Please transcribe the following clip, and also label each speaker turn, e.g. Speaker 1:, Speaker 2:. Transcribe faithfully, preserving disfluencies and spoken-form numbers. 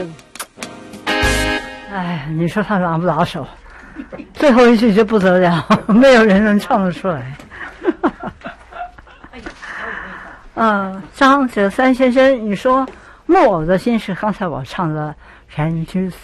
Speaker 1: 哎，你说他拿不拿手？最后一句就不得了，没有人能唱得出来。嗯，张哲三先生，你说木偶的心事，刚才我唱的《Can You